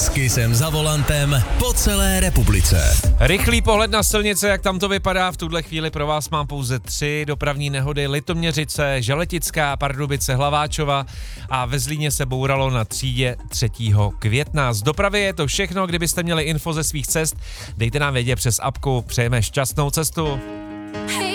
S Kissem za volantem po celé republice. Rychlý pohled na silnice, jak tam to vypadá. V tuhle chvíli pro vás mám pouze 3 dopravní nehody. Litoměřice, Želetická, Pardubice, Hlaváčova a ve Zlíně se bouralo na třídě 3. května. Z dopravy je to všechno. Kdybyste měli info ze svých cest, dejte nám vědět přes apku. Přejeme šťastnou cestu.